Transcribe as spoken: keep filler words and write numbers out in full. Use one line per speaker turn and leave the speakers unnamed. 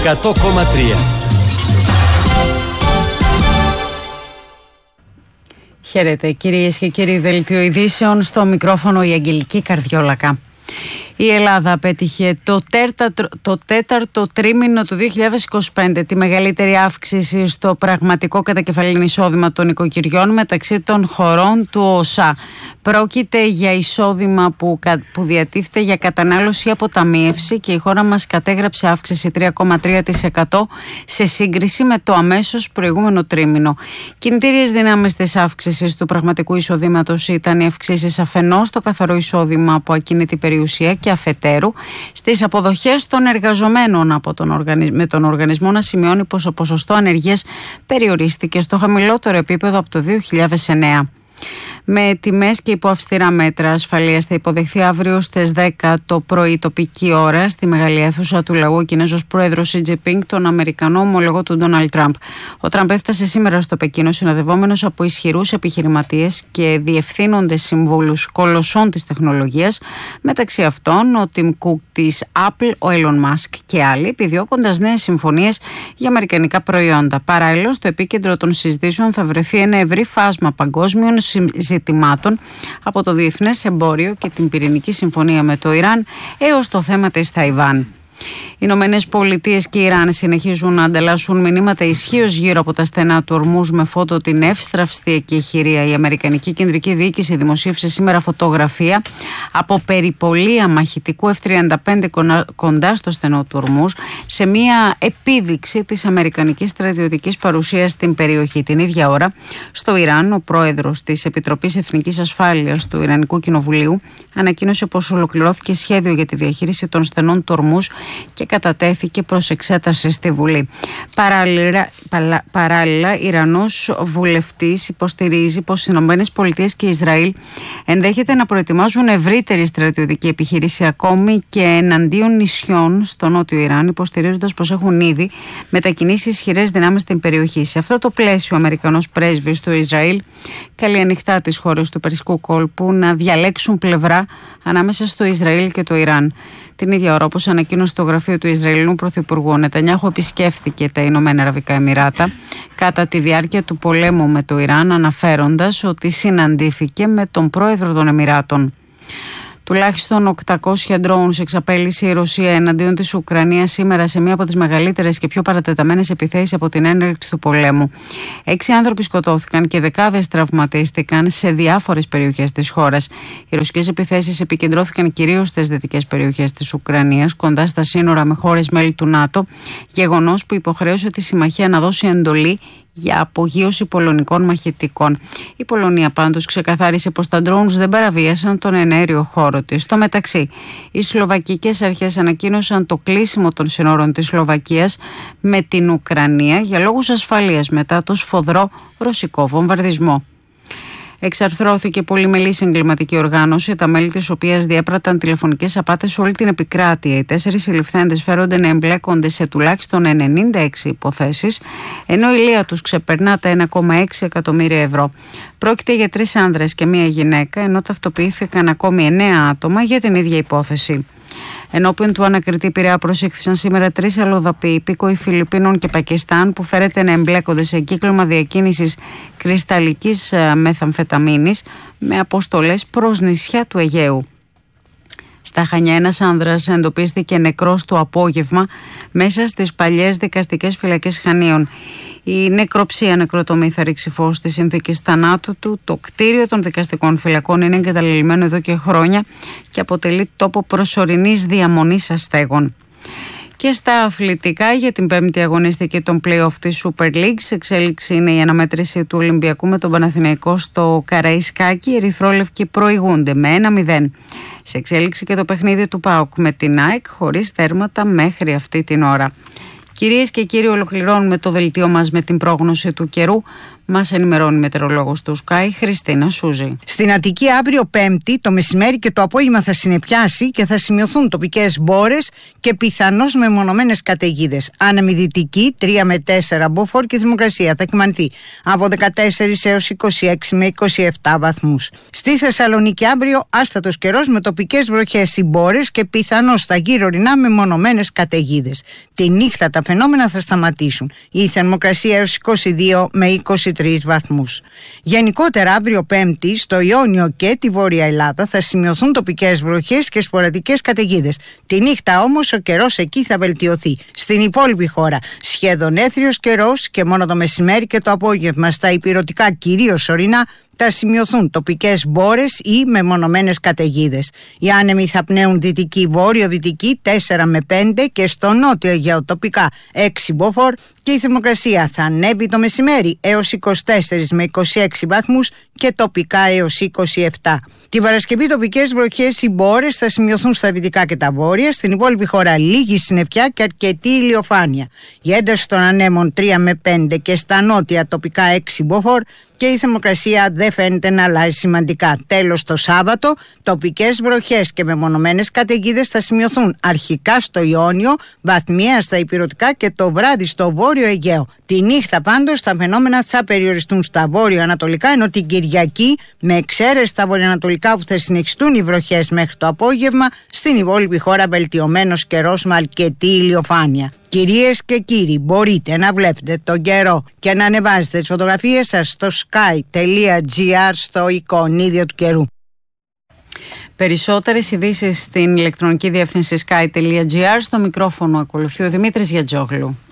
εκατό κόμμα τρία.
Χαίρετε κυρίες και κύριοι, δελτίο ειδήσεων, στο μικρόφωνο η Αγγελική Καρδιόλακα. Η Ελλάδα πέτυχε το, τέρτα, το τέταρτο τρίμηνο του δύο χιλιάδες είκοσι πέντε τη μεγαλύτερη αύξηση στο πραγματικό κατακεφαλήν εισόδημα των οικοκυριών μεταξύ των χωρών του ΟΣΑ. Πρόκειται για εισόδημα που, που διατίθεται για κατανάλωση ή αποταμίευση και η χώρα μας κατέγραψε αύξηση τρία κόμμα τρία τοις εκατό σε σύγκριση με το αμέσως προηγούμενο τρίμηνο. Κινητήριες δυνάμεις της αύξησης του πραγματικού εισοδήματος ήταν οι αυξήσεις αφενός στο καθαρό εισόδημα από ακίνητη περιουσία και αφετέρου στις αποδοχές των εργαζομένων από τον οργανισ... με τον οργανισμό να σημειώνει πως το ποσοστό ανεργίας περιορίστηκε στο χαμηλότερο επίπεδο από το δύο χιλιάδες εννέα. Με τιμές και υπό αυστηρά μέτρα ασφαλείας θα υποδεχθεί αύριο στις δέκα το πρωί τοπική ώρα στη μεγάλη αίθουσα του λαού ο Κινέζος πρόεδρος Σι Τζινπίνγκ, τον Αμερικανό ομολογό του Ντόναλντ Τραμπ. Ο Τραμπ έφτασε σήμερα στο Πεκίνο συνοδευόμενος από ισχυρούς επιχειρηματίες και διευθύνοντες συμβούλους κολοσσών της τεχνολογίας, μεταξύ αυτών ο Τιμ Κουκ της Apple, ο Elon Musk και άλλοι, επιδιώκοντας νέες συμφωνίες για αμερικανικά προϊόντα. Παράλληλα, στο επίκεντρο των συζητήσεων θα βρεθεί ένα ευρύ φάσμα παγκόσμιων ζητημάτων, από το διεθνές εμπόριο και την πυρηνική συμφωνία με το Ιράν έως το θέμα της Ταϊβάν. Οι Ηνωμένες Πολιτείες και η Ιράν συνεχίζουν να ανταλλάσσουν μηνύματα ισχύως γύρω από τα στενά του Ορμούζ με φώτο την εύστραυστη εκεχηρία. Η Αμερικανική Κεντρική Διοίκηση δημοσίευσε σήμερα φωτογραφία από περιπολία μαχητικού εφ τριάντα πέντε κοντά στο στενό του Ορμούζ, σε μια επίδειξη της αμερικανικής στρατιωτικής παρουσίας στην περιοχή. Την ίδια ώρα, στο Ιράν, ο πρόεδρος της Επιτροπής Εθνικής Ασφάλειας του Ιρανικού Κοινοβουλίου ανακοίνωσε πως ολοκληρώθηκε σχέδιο για τη διαχείριση των στενών του Ορμούζ και κατατέθηκε προς εξέταση στη Βουλή. Παράλληλα, παρά, παράλληλα Ιρανός βουλευτής υποστηρίζει πως οι Ηνωμένες Πολιτείες και Ισραήλ ενδέχεται να προετοιμάζουν ευρύτερη στρατιωτική επιχείρηση ακόμη και εναντίον νησιών στο νότιο Ιράν, υποστηρίζοντας πως έχουν ήδη μετακινήσει ισχυρές δυνάμεις στην περιοχή. Σε αυτό το πλαίσιο, ο Αμερικανός πρέσβης στο Ισραήλ καλεί ανοιχτά τις χώρες του Περσικού κόλπου να διαλέξουν πλευρά ανάμεσα στο Ισραήλ και το Ιράν. Την ίδια ώρα, όπως ανακοίνωσε το γραφείο του Ισραηλινού Πρωθυπουργού, ο Νετανιάχου επισκέφθηκε τα Ηνωμένα Αραβικά Εμιράτα κατά τη διάρκεια του πολέμου με το Ιράν, αναφέροντας ότι συναντήθηκε με τον πρόεδρο των Εμιράτων. Τουλάχιστον οκτακόσια drones εξαπέλυσε η Ρωσία εναντίον της Ουκρανίας σήμερα σε μία από τις μεγαλύτερες και πιο παρατεταμένες επιθέσεις από την έναρξη του πολέμου. Έξι άνθρωποι σκοτώθηκαν και δεκάδες τραυματίστηκαν σε διάφορες περιοχές της χώρας. Οι ρωσικές επιθέσεις επικεντρώθηκαν κυρίως στις δυτικές περιοχές της Ουκρανίας, κοντά στα σύνορα με χώρες μέλη του ΝΑΤΟ, γεγονός που υποχρέωσε τη συμμαχία να δώσει εντολή για απογείωση πολωνικών μαχητικών. Η Πολωνία πάντως ξεκαθάρισε πως τα drones δεν παραβίασαν τον εναέριο χώρο της. Στο μεταξύ, οι σλοβακικές αρχές ανακοίνωσαν το κλείσιμο των σύνορων της Σλοβακίας με την Ουκρανία για λόγους ασφαλείας μετά το σφοδρό ρωσικό βομβαρδισμό. Εξαρθρώθηκε πολυμελής εγκληματική οργάνωση, τα μέλη της οποίας διέπραταν τηλεφωνικές απάτες σε όλη την επικράτεια. Οι τέσσερις συλληφθέντες φέρονται να εμπλέκονται σε τουλάχιστον ενενήντα έξι υποθέσεις, ενώ η λία τους ξεπερνά τα ένα κόμμα έξι εκατομμύρια ευρώ. Πρόκειται για τρεις άνδρες και μία γυναίκα, ενώ ταυτοποιήθηκαν ακόμη εννέα άτομα για την ίδια υπόθεση. Ενώπιον του ανακριτή Πειραιά προσήχθησαν σήμερα τρεις αλλοδαποί υπήκοοι Φιλιππίνων και Πακιστάν που φέρεται να εμπλέκονται σε κύκλωμα διακίνησης κρυσταλλικής μεθαμφεταμίνης με αποστολές προς νησιά του Αιγαίου. Στα Χανιά, ένας άνδρας εντοπίστηκε νεκρός το απόγευμα μέσα στις παλιές δικαστικές φυλακές Χανίων. Η νεκροψία νεκροτομή θα ρίξει φως στις συνθήκες θανάτου του. Το κτίριο των δικαστικών φυλακών είναι εγκαταλελειμμένο εδώ και χρόνια και αποτελεί τόπο προσωρινής διαμονής αστέγων. Και στα αθλητικά, για την πέμπτη αγωνιστική των play-off της Super League, σε εξέλιξη είναι η αναμέτρηση του Ολυμπιακού με τον Παναθηναϊκό στο Καραϊσκάκι. Οι ερυθρόλευκοι προηγούνται με ένα μηδέν. Σε εξέλιξη και το παιχνίδι του ΠΑΟΚ με την ΑΕΚ, χωρίς τέρματα μέχρι αυτή την ώρα. Κυρίες και κύριοι, ολοκληρώνουμε το δελτίο μας με την πρόγνωση του καιρού. Μας ενημερώνει η μετεωρολόγος του Sky, Χριστίνα Σούζη.
Στην Αττική αύριο Πέμπτη το μεσημέρι και το απόγευμα θα συννεφιάσει και θα σημειωθούν τοπικές μπόρες και πιθανώς μεμονωμένες καταιγίδες. Άνεμη δυτική τρία με τέσσερα, μποφόρ και θερμοκρασία θα κυμανθεί από δεκατέσσερα έως είκοσι έξι με είκοσι επτά βαθμούς. Στη Θεσσαλονίκη αύριο άστατος καιρός με τοπικές βροχές ή μπόρες και πιθανώς στα γύρω ορεινά μεμονωμένες καταιγίδες. Τη νύχτα τα φαινόμενα θα σταματήσουν. Η θερμοκρασία έως είκοσι δύο με είκοσι τρεις βαθμούς. Γενικότερα, αύριο Πέμπτη, στο Ιόνιο και τη Βόρεια Ελλάδα θα σημειωθούν τοπικές βροχές και σποραδικές καταιγίδες. Τη νύχτα όμως ο καιρός εκεί θα βελτιωθεί. Στην υπόλοιπη χώρα σχεδόν έθριος καιρός και μόνο το μεσημέρι και το απόγευμα στα ηπειρωτικά, κυρίως ορεινά, θα σημειωθούν τοπικές μπόρες ή μεμονωμένες καταιγίδες. Οι άνεμοι θα πνέουν δυτική βόρειο-δυτική τέσσερα με πέντε και στο νότιο Αιγαίο τοπικά έξι μποφόρ και η θερμοκρασία θα ανέβει το μεσημέρι έως είκοσι τέσσερα με είκοσι έξι βαθμούς και τοπικά έως είκοσι επτά. Τη Παρασκευή τοπικές βροχές ή μπόρες θα σημειωθούν στα δυτικά και τα βόρεια, στην υπόλοιπη χώρα λίγη συννεφιά και αρκετή ηλιοφάνεια. Η ένταση των ανέμων τρία με πέντε και στα νότια τοπικά έξι μποφόρ και η θερμοκρασία δεν φαίνεται να αλλάζει σημαντικά. Τέλος, το Σάββατο, τοπικές βροχές και μεμονωμένες καταιγίδες θα σημειωθούν αρχικά στο Ιόνιο, βαθμιαία στα ηπειρωτικά και το βράδυ στο βόρειο Αιγαίο. Τη νύχτα πάντως τα φαινόμενα θα περιοριστούν στα βόρειο-ανατολικά, ενώ την Κυριακή, με εξαίρεση τα βορειοανατολικά που θα συνεχιστούν οι βροχές μέχρι το απόγευμα, στην υπόλοιπη χώρα βελτιωμένος καιρός με αρκετή ηλιοφάνεια. Κυρίες και κύριοι, μπορείτε να βλέπετε τον καιρό και να ανεβάζετε τις φωτογραφίες σας στο sky τελεία gr στο εικονίδιο του καιρού.
Περισσότερες ειδήσεις στην ηλεκτρονική διεύθυνση sky τελεία gr. Στο μικρόφωνο ακολουθεί ο Δημήτρης Γιατζόγλου.